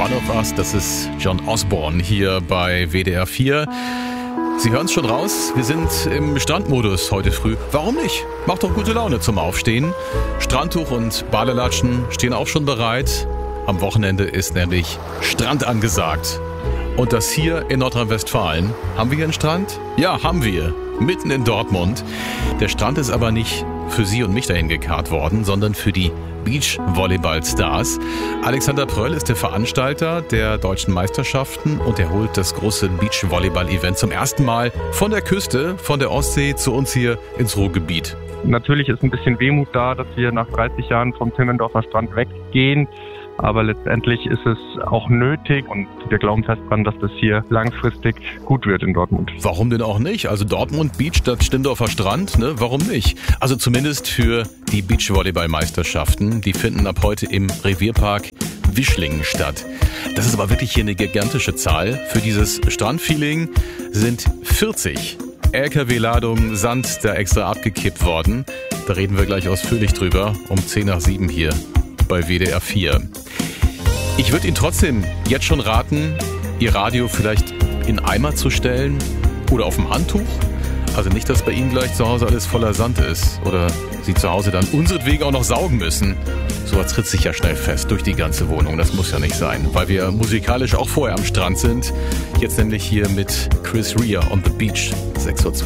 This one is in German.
One of Us, das ist John Osborne hier bei WDR 4. Sie hören es schon raus, wir sind im Strandmodus heute früh. Warum nicht? Macht doch gute Laune zum Aufstehen. Strandtuch und Badelatschen stehen auch schon bereit. Am Wochenende ist nämlich Strand angesagt. Und das hier in Nordrhein-Westfalen. Haben wir hier einen Strand? Ja, haben wir. Mitten in Dortmund. Der Strand ist aber nicht für Sie und mich dahin gekarrt worden, sondern für die Beachvolleyball-Stars. Alexander Pröll ist der Veranstalter der deutschen Meisterschaften und er holt das große Beachvolleyball-Event zum ersten Mal von der Küste, von der Ostsee zu uns hier ins Ruhrgebiet. Natürlich ist ein bisschen Wehmut da, dass wir nach 30 Jahren vom Timmendorfer Strand weggehen. Aber letztendlich ist es auch nötig und wir glauben fest dran, dass das hier langfristig gut wird in Dortmund. Warum denn auch nicht? Also Dortmund Beach statt Stindorfer Strand, ne? Warum nicht? Also zumindest für die Beachvolleyball-Meisterschaften. Die finden ab heute im Revierpark Wischlingen statt. Das ist aber wirklich hier eine gigantische Zahl. Für dieses Strandfeeling sind 40 LKW-Ladungen Sand da extra abgekippt worden. Da reden wir gleich ausführlich drüber um 10 nach 7 hier bei WDR 4. Ich würde Ihnen trotzdem jetzt schon raten, Ihr Radio vielleicht in Eimer zu stellen oder auf dem Handtuch. Also nicht, dass bei Ihnen gleich zu Hause alles voller Sand ist oder Sie zu Hause dann unseretwegen auch noch saugen müssen. Sowas tritt sich ja schnell fest durch die ganze Wohnung. Das muss ja nicht sein, weil wir musikalisch auch vorher am Strand sind. Jetzt nämlich hier mit Chris Rea on the Beach, 6:12 Uhr.